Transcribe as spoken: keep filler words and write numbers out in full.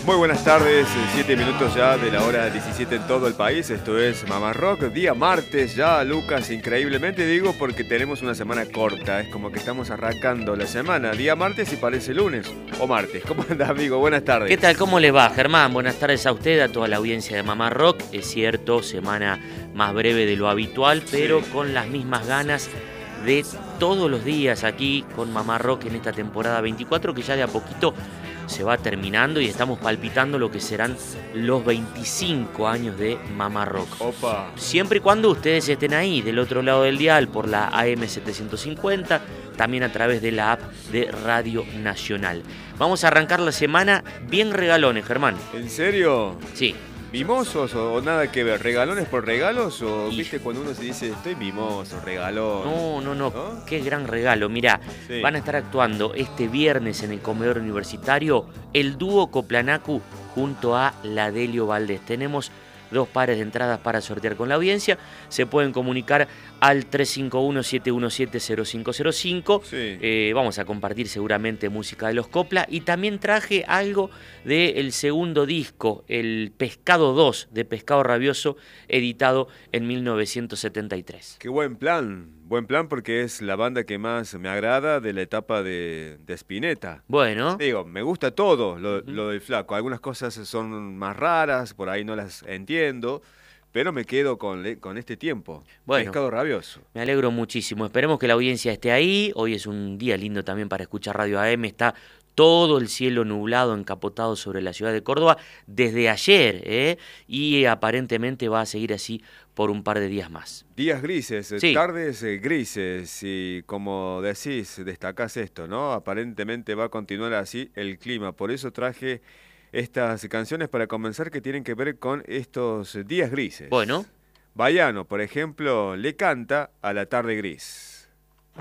Muy buenas tardes, siete minutos ya de la hora diecisiete en todo el país. Esto es Mamá Rock, día martes ya, Lucas, increíblemente digo porque tenemos una semana corta. Es como que estamos arrancando la semana, día martes y parece lunes o martes. ¿Cómo anda, amigo? Buenas tardes. ¿Qué tal? ¿Cómo le va, Germán? Buenas tardes a usted, a toda la audiencia de Mamá Rock. Es cierto, semana más breve de lo habitual, pero sí, con las mismas ganas de todos los días aquí con Mamá Rock en esta temporada veinticuatro, que ya de a poquito se va terminando y estamos palpitando lo que serán los veinticinco años de Mamá Rock. Opa. Siempre y cuando ustedes estén ahí, del otro lado del dial, por la A M setecientos cincuenta, también a través de la app de Radio Nacional. Vamos a arrancar la semana bien regalones, Germán. ¿En serio? Sí. ¿Mimosos o, o nada que ver? ¿Regalones por regalos? ¿O Y... viste cuando uno se dice, estoy mimoso, regalón? No, no, no, ¿No? Qué gran regalo. Mirá, Sí. Van a estar actuando este viernes en el Comedor Universitario el dúo Coplanacu junto a la Delio Valdés. Tenemos dos pares de entradas para sortear con la audiencia. Se pueden comunicar al tres cinco uno, siete uno siete, cero cinco cero cinco. Sí. Eh, vamos a compartir seguramente música de los Copla. Y también traje algo del segundo disco, El Pescado dos, de Pescado Rabioso, editado en mil novecientos setenta y tres. Qué buen plan, buen plan porque es la banda que más me agrada de la etapa de, de Spinetta. Bueno. Digo, me gusta todo lo, Uh-huh. lo del Flaco. Algunas cosas son más raras, por ahí no las entiendo, pero me quedo con, le- con este tiempo. Bueno. Pescado Rabioso. Me alegro muchísimo. Esperemos que la audiencia esté ahí. Hoy es un día lindo también para escuchar Radio A M. Está todo el cielo nublado, encapotado sobre la ciudad de Córdoba desde ayer, ¿eh? Y aparentemente va a seguir así por un par de días más. Días grises, eh, Sí. tardes eh, grises y como decís, destacás esto, ¿no? Aparentemente va a continuar así el clima. Por eso traje estas canciones para comenzar que tienen que ver con estos días grises. Bueno. Baiano, por ejemplo, le canta a la tarde gris.